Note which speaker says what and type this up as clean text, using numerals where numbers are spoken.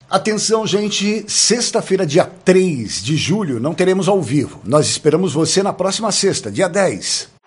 Speaker 1: Atenção, gente, sexta-feira, dia 3 de julho, não teremos ao vivo. Nós esperamos você na próxima sexta, dia 10.